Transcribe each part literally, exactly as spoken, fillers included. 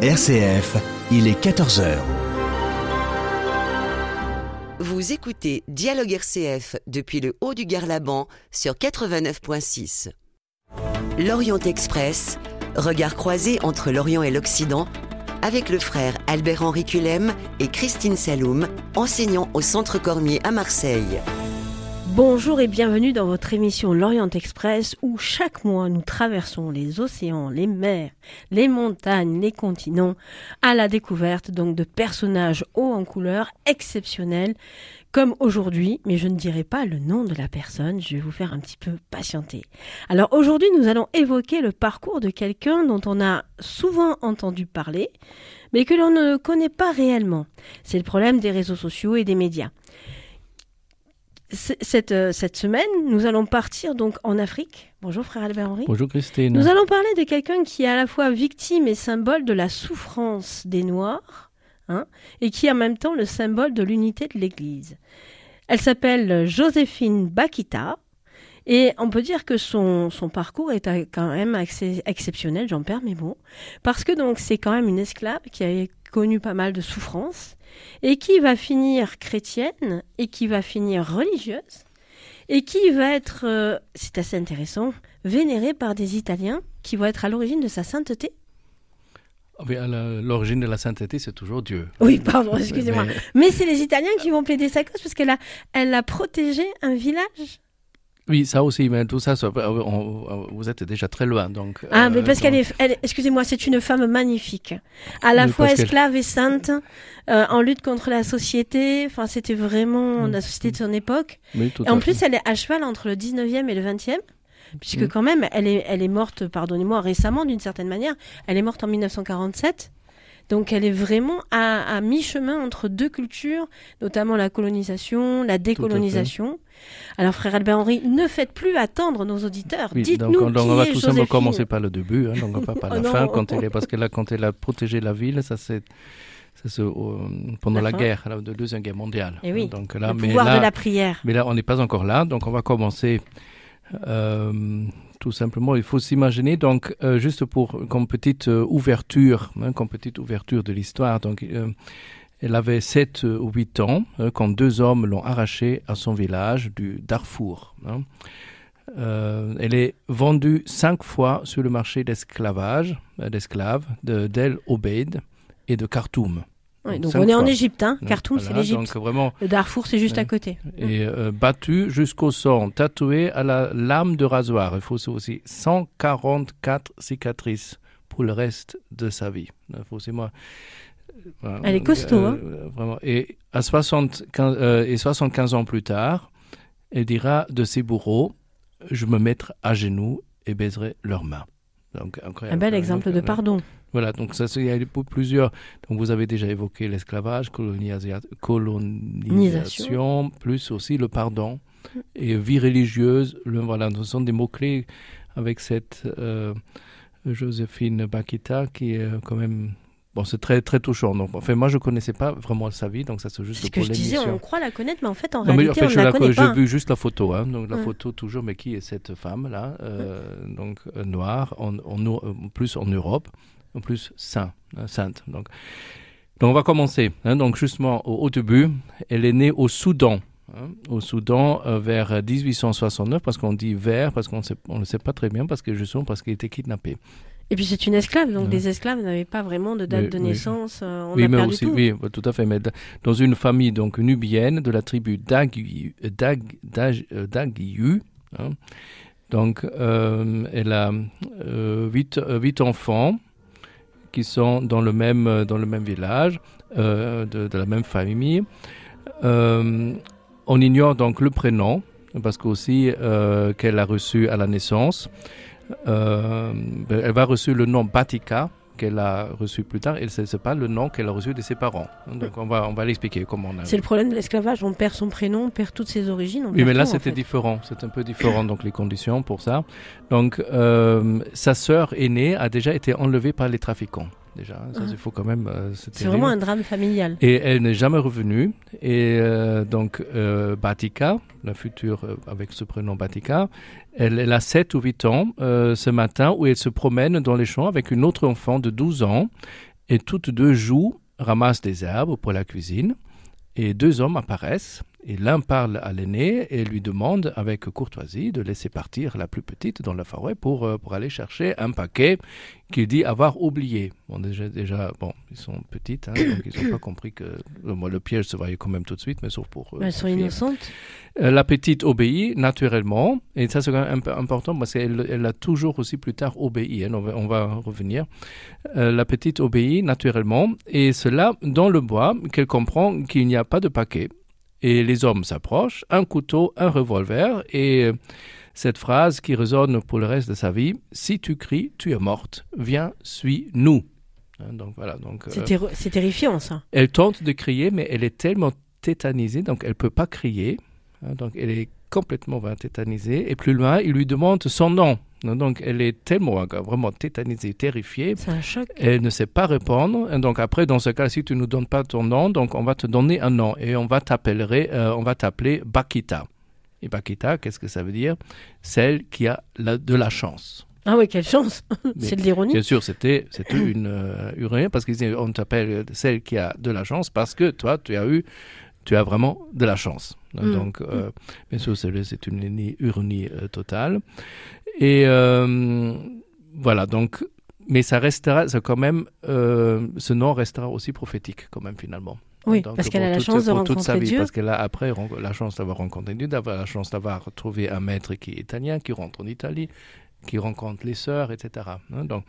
R C F, il est quatorze heures. Vous écoutez Dialogue R C F depuis le haut du Garlaban sur quatre-vingt-neuf virgule six. L'Orient Express, regard croisé entre l'Orient et l'Occident, avec le frère Albert-Henri Culem et Christine Saloum, enseignants au Centre Cormier à Marseille. Bonjour et bienvenue dans votre émission L'Orient Express où chaque mois nous traversons les océans, les mers, les montagnes, les continents à la découverte donc de personnages hauts en couleur exceptionnels comme aujourd'hui, mais je ne dirai pas le nom de la personne, je vais vous faire un petit peu patienter. Alors aujourd'hui nous allons évoquer le parcours de quelqu'un dont on a souvent entendu parler mais que l'on ne connaît pas réellement. C'est le problème des réseaux sociaux et des médias. Cette, cette semaine, nous allons partir donc en Afrique. Bonjour frère Albert-Henri. Bonjour Christine. Nous allons parler de quelqu'un qui est à la fois victime et symbole de la souffrance des Noirs, hein, et qui est en même temps le symbole de l'unité de l'Église. Elle s'appelle Joséphine Bakita et on peut dire que son, son parcours est quand même assez exceptionnel, j'en perds mes mots, parce que donc c'est quand même une esclave qui a connu pas mal de souffrances et qui va finir chrétienne et qui va finir religieuse et qui va être, euh, c'est assez intéressant, vénérée par des Italiens qui vont être à l'origine de sa sainteté. Oui, à la, l'origine de la sainteté, c'est toujours Dieu. Oui, pardon, excusez-moi. Mais, Mais c'est les Italiens qui vont plaider sa cause parce qu'elle a, elle a protégé un village. Oui, ça aussi, mais tout ça, ça on, on, vous êtes déjà très loin. Donc, ah, mais euh, parce donc... qu'elle est, elle, excusez-moi, c'est une femme magnifique. À la oui, fois esclave et sainte, euh, en lutte contre la société. Enfin, c'était vraiment mmh. la société de son époque. Oui, tout et en à plus, fait. elle est à cheval entre le dix-neuvième et le vingtième. Puisque mmh. quand même, elle est, elle est morte, pardonnez-moi, récemment d'une certaine manière. Elle est morte en dix-neuf cent quarante-sept. Donc elle est vraiment à, à mi-chemin entre deux cultures, notamment la colonisation, la décolonisation. Alors frère Albert-Henri, ne faites plus attendre nos auditeurs. Oui, Dites-nous donc, qui donc on va est tout Joséphine. simplement commencer par le début, hein, donc pas par oh la non. fin, quand elle est, parce que là, quand elle a protégé la ville, ça c'est, ça c'est euh, pendant la, la guerre, la deuxième guerre mondiale. Et oui, donc, là, le mais pouvoir là, de la prière. Mais là, on n'est pas encore là, donc on va commencer. Euh, tout simplement, il faut s'imaginer donc euh, juste pour comme petite euh, ouverture, hein, comme petite ouverture de l'histoire. Donc, euh, elle avait sept ou huit ans euh, quand deux hommes l'ont arrachée à son village du Darfour. Hein. Euh, elle est vendue cinq fois sur le marché d'esclavage, euh, d'esclaves de d'El Obeid et de Khartoum. Oui, donc, donc on est fois. En Égypte, hein. Khartoum voilà, c'est l'Égypte. Donc vraiment, le Darfour c'est juste euh, à côté. Et euh, battu jusqu'au sang, tatoué à la lame de rasoir. Il faut aussi cent quarante-quatre cicatrices pour le reste de sa vie. Il faut aussi moi. Voilà, elle est costaud, euh, hein. Vraiment. Et à soixante-quinze, euh, et soixante-quinze ans plus tard, elle dira de ses bourreaux, je me mettrai à genoux et baiserai leurs mains. Donc, un bel exemple donc, de pardon. Voilà, donc ça, il y a plusieurs. Donc, vous avez déjà évoqué l'esclavage, colonisa- colonisation, plus aussi le pardon et vie religieuse. Le, voilà, ce sont des mots-clés avec cette euh, Joséphine Bakita qui est quand même. Bon, c'est très, très touchant. Donc, enfin, moi, je ne connaissais pas vraiment sa vie, donc ça, c'est juste c'est pour l'émission. C'est ce que l'émission. je disais, on croit la connaître, mais en fait, en non, réalité, mais, en fait, on ne la la, connaît pas. J'ai vu juste la photo, hein, donc la hum. photo toujours, mais qui est cette femme-là, euh, hum. donc euh, noire, en, en, en plus en Europe, en plus saint, hein, sainte. Donc. donc, on va commencer. Hein, donc, justement, au, au début, elle est née au Soudan. Hein, au Soudan euh, vers dix-huit cent soixante-neuf, parce qu'on dit vers, parce qu'on ne le sait pas très bien, parce que justement, parce qu'elle était kidnappée. Et puis c'est une esclave, donc ouais. les esclaves n'avaient pas vraiment de date oui, de oui. naissance. Euh, on oui, a mais perdu aussi, tout. Oui, tout à fait. Mais dans une famille donc nubienne de la tribu d'Agiyu, Dag, Dag, d'Agiyu, hein, donc euh, elle a euh, huit, euh, huit enfants qui sont dans le même dans le même village, euh, de, de la même famille. Euh, on ignore donc le prénom parce qu'aussi euh, qu'elle a reçu à la naissance. Euh, elle va reçu le nom Batika qu'elle a reçu plus tard et ce n'est pas le nom qu'elle a reçu de ses parents. Donc on va, on va l'expliquer comment on a... C'est le problème de l'esclavage, on perd son prénom, on perd toutes ses origines. On oui, mais là tout, c'était en fait. différent, c'est un peu différent donc les conditions pour ça. Donc euh, sa sœur aînée a déjà été enlevée par les trafiquants. Déjà, ça ah. il faut quand même. Euh, c'est c'est vraiment un drame familial. Et elle n'est jamais revenue. Et euh, donc euh, Batika, la future euh, avec ce prénom Batika, elle, elle a sept ou huit ans euh, ce matin où elle se promène dans les champs avec une autre enfant de douze ans. et toutes deux jouent, ramassent des herbes pour la cuisine, et deux hommes apparaissent. Et l'un parle à l'aîné et lui demande avec courtoisie de laisser partir la plus petite dans la forêt pour, euh, pour aller chercher un paquet qu'il dit avoir oublié. Bon, déjà, déjà bon, ils sont petites, hein, donc ils n'ont pas compris que euh, moi, le piège se voyait quand même tout de suite, mais sauf pour... Euh, Elles sont innocentes. Euh, la petite obéit naturellement, et ça c'est quand même un peu important parce qu'elle elle a toujours aussi plus tard obéi, hein, on, va, on va revenir. Euh, la petite obéit naturellement, et cela dans le bois qu'elle comprend qu'il n'y a pas de paquet. Et les hommes s'approchent, un couteau, un revolver, et euh, cette phrase qui résonne pour le reste de sa vie, « Si tu cries, tu es morte, viens, suis-nous ». Hein, donc voilà. Donc, c'est, euh, terri- c'est terrifiant ça. Elle tente de crier, mais elle est tellement tétanisée, donc elle ne peut pas crier. Hein, donc elle est complètement ben, tétanisée. Et plus loin, il lui demande son nom. Donc, elle est tellement, vraiment tétanisée, terrifiée. C'est un choc. Elle ne sait pas répondre. Et donc, après, dans ce cas, si tu ne nous donnes pas ton nom, donc on va te donner un nom et on va t'appeler, euh, on va t'appeler Bakita. Et Bakita, qu'est-ce que ça veut dire? Celle qui a la, de la chance. Ah oui, quelle chance. C'est de l'ironie. Bien sûr, c'était, c'était une euh, ironie parce qu'on t'appelle celle qui a de la chance parce que toi, tu as eu, tu as vraiment de la chance. Mm. Donc, euh, bien sûr, c'est, c'est une ironie euh, totale. Et euh, voilà, donc, mais ça restera, c'est quand même, euh, ce nom restera aussi prophétique quand même finalement. Oui, donc, parce qu'elle a la toute, chance de pour rencontrer toute sa vie, Dieu. Parce qu'elle a après la chance d'avoir rencontré Dieu, d'avoir la chance d'avoir trouvé un maître qui est italien, qui rentre en Italie, qui rencontre les sœurs, et cetera. Donc,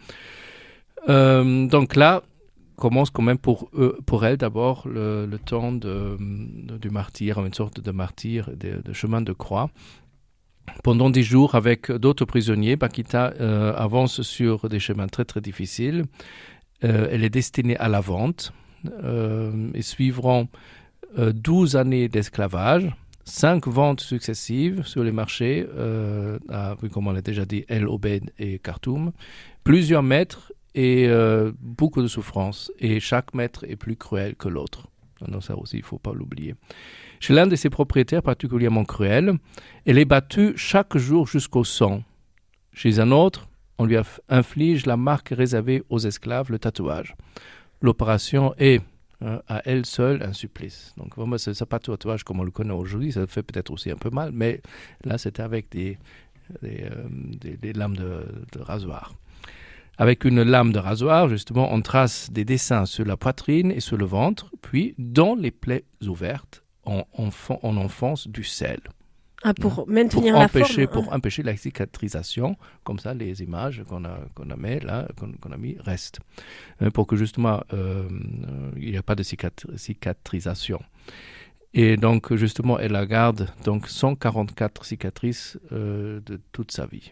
euh, donc là, commence quand même pour, eux, pour elle d'abord le, le temps de, de, du martyr, une sorte de martyr, de, de chemin de croix. Pendant dix jours, avec d'autres prisonniers, Bakita euh, avance sur des chemins très très difficiles. Euh, elle est destinée à la vente euh, et suivront euh, douze années d'esclavage, cinq ventes successives sur les marchés, euh, à, comme on l'a déjà dit, El Obeid et Khartoum, plusieurs maîtres et euh, beaucoup de souffrances. Et chaque maître est plus cruel que l'autre. Donc ça aussi, il ne faut pas l'oublier. Chez l'un de ses propriétaires particulièrement cruel, elle est battue chaque jour jusqu'au sang. Chez un autre, on lui inflige la marque réservée aux esclaves, le tatouage. L'opération est euh, à elle seule un supplice. Donc vraiment, ce n'est pas un tatouage comme on le connaît aujourd'hui, ça fait peut-être aussi un peu mal, mais là, c'était avec des, des, euh, des, des lames de, de rasoir. Avec une lame de rasoir, justement, on trace des dessins sur la poitrine et sur le ventre, puis dans les plaies ouvertes, on, on, on enfonce du sel. Ah, pour maintenir pour la empêcher, forme. Pour empêcher la cicatrisation, comme ça, les images qu'on a, qu'on a, mis, là, qu'on, qu'on a mis restent. Pour que, justement, euh, il n'y a pas de cicatri- cicatrisation. Et donc, justement, elle la garde donc, cent quarante-quatre cicatrices euh, de toute sa vie.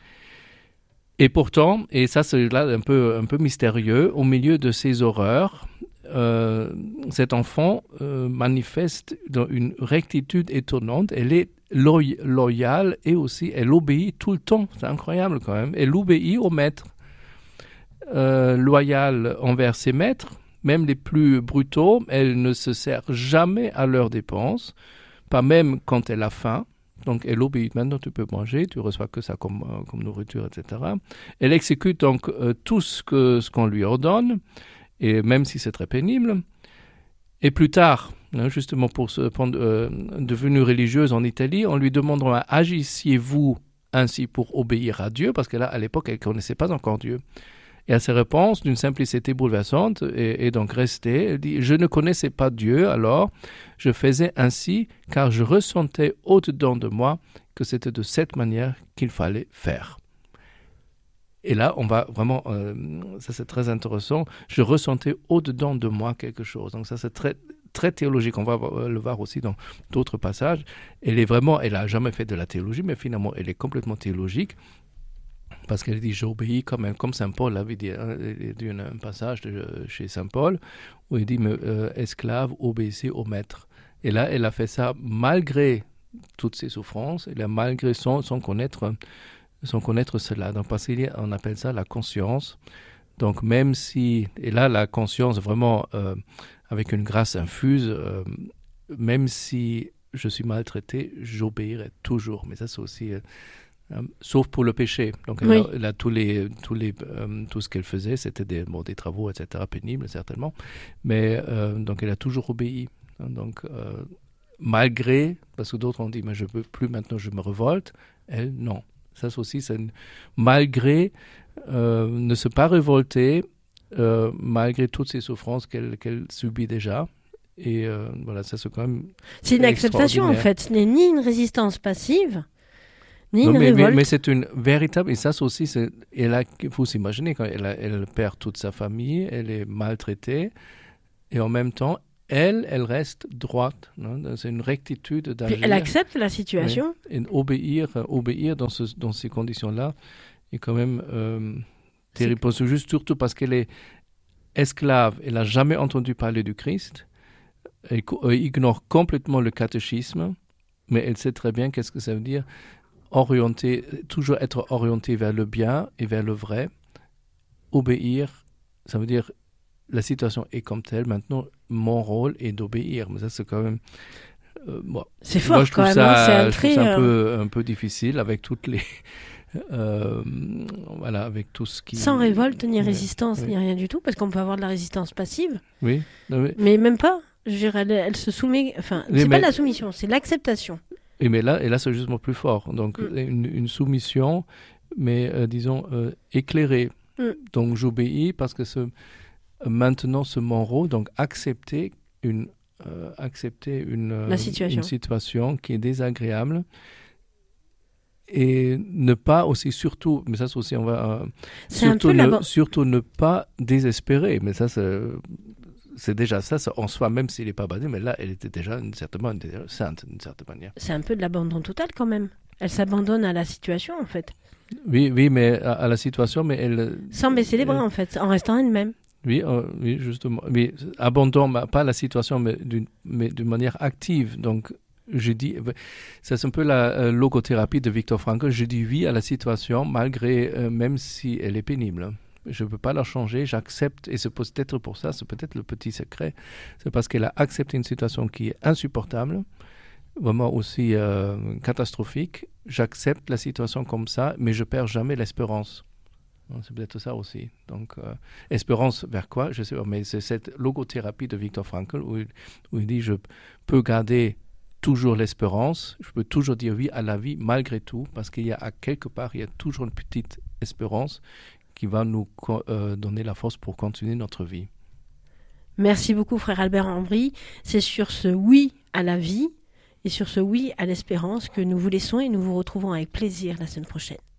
Et pourtant, et ça c'est là un peu, un peu mystérieux, au milieu de ces horreurs, euh, cet enfant euh, manifeste dans une rectitude étonnante. Elle est loy- loyale et aussi elle obéit tout le temps. C'est incroyable quand même. Elle obéit au maître. Euh, loyale envers ses maîtres, même les plus brutaux, elle ne se sert jamais à leurs dépenses, pas même quand elle a faim. Donc, elle obéit. Maintenant, tu peux manger, tu reçois que ça comme, euh, comme nourriture, et cetera. Elle exécute donc euh, tout ce, que, ce qu'on lui ordonne, et même si c'est très pénible. Et plus tard, hein, justement, pour se prendre, euh, devenue religieuse en Italie, on lui demandera « Agissiez-vous ainsi pour obéir à Dieu ?» Parce qu'à l'époque, elle ne connaissait pas encore Dieu. Et à ses réponses, d'une simplicité bouleversante, et, et donc restée, elle dit « Je ne connaissais pas Dieu, alors je faisais ainsi, car je ressentais au-dedans de moi que c'était de cette manière qu'il fallait faire. » Et là, on va vraiment, euh, ça c'est très intéressant, je ressentais au-dedans de moi quelque chose. Donc ça c'est très, très théologique, on va le voir aussi dans d'autres passages. Elle est vraiment, elle n'a jamais fait de la théologie, mais finalement elle est complètement théologique. Parce qu'elle dit, j'obéis quand même, comme Saint Paul avait dit, hein, il dit un, un passage de, chez Saint Paul, où il dit, mais, euh, esclave, obéissez au maître. Et là, elle a fait ça malgré toutes ses souffrances, et malgré son, son, connaître, son connaître cela. Donc, parce qu'on appelle ça la conscience. Donc, même si, et là, la conscience vraiment, euh, avec une grâce infuse, euh, même si je suis maltraité, j'obéirai toujours. Mais ça, c'est aussi... Euh, hein, sauf pour le péché. Donc elle Oui. a, elle a tous les, tous les, euh, tout ce qu'elle faisait, c'était des, bon, des travaux, et cetera, pénibles certainement, mais euh, donc elle a toujours obéi. Hein, donc euh, malgré, parce que d'autres ont dit, mais je ne peux plus maintenant, je me révolte, elle, non. Ça aussi, c'est une, malgré euh, ne se pas révolter, euh, malgré toutes ces souffrances qu'elle, qu'elle subit déjà. Et euh, voilà, ça c'est quand même C'est une acceptation en fait. Ce n'est ni une résistance passive, ni non, une mais, révolte. mais, mais c'est une véritable, et ça aussi, c'est, elle a, il faut s'imaginer, quand elle, a, elle perd toute sa famille, elle est maltraitée, et en même temps, elle, elle reste droite. Non, c'est une rectitude d'agir. Puis elle accepte la situation. Oui. Et obéir, obéir dans, ce, dans ces conditions-là est quand même euh, terrible. C'est... Juste surtout parce qu'elle est esclave, elle n'a jamais entendu parler du Christ. Elle ignore complètement le catéchisme, mais elle sait très bien qu'est-ce que ça veut dire orienter, toujours être orienté vers le bien et vers le vrai. Obéir, ça veut dire la situation est comme telle. Maintenant, mon rôle est d'obéir. Mais ça, c'est quand même. Euh, bon. C'est fort Moi, je trouve quand même. ça, hein, c'est un, je trouve très, ça un, euh... peu, un peu difficile avec toutes les. Euh, voilà, avec tout ce qui. Sans révolte, ni résistance, oui. ni rien du tout, parce qu'on peut avoir de la résistance passive. Oui. Non, mais... mais même pas. Je dirais, elle, elle se soumet. Enfin, oui, c'est mais... pas de la soumission, c'est l'acceptation. Oui, mais là, et là, c'est justement plus fort. Donc, mm. une, une soumission, mais euh, disons euh, éclairée. Mm. Donc, j'obéis parce que ce, maintenant, c'est mon rôle. Donc, accepter une, euh, accepter une, la situation. une situation qui est désagréable. Et ne pas aussi, surtout, mais ça c'est aussi, on va, euh, surtout, ne, la... surtout ne pas désespérer. Mais ça, c'est, c'est déjà ça, c'est en soi, même s'il n'est pas basé, mais là, elle était déjà une certaine, sainte, d'une certaine manière. C'est un peu de l'abandon total quand même. Elle s'abandonne à la situation, en fait. Oui, oui, mais à, à la situation, mais elle... Sans baisser les bras, elle, en fait, en restant elle-même. Oui, euh, oui, justement. Oui, abandon, pas la situation, mais d'une, mais d'une manière active, donc... Je dis, c'est un peu la euh, logothérapie de Viktor Frankl. Je dis oui à la situation, malgré, euh, même si elle est pénible. Je ne peux pas la changer, j'accepte, et c'est peut-être pour ça, c'est peut-être le petit secret, c'est parce qu'elle a accepté une situation qui est insupportable, vraiment aussi euh, catastrophique. J'accepte la situation comme ça, mais je ne perds jamais l'espérance. C'est peut-être ça aussi. Donc, euh, espérance vers quoi? Je sais pas, mais c'est cette logothérapie de Viktor Frankl où il, où il dit je peux garder toujours l'espérance, je peux toujours dire oui à la vie malgré tout, parce qu'il y a à quelque part, il y a toujours une petite espérance qui va nous euh, donner la force pour continuer notre vie. Merci beaucoup frère Albert Ambry. C'est sur ce oui à la vie et sur ce oui à l'espérance que nous vous laissons et nous vous retrouvons avec plaisir la semaine prochaine.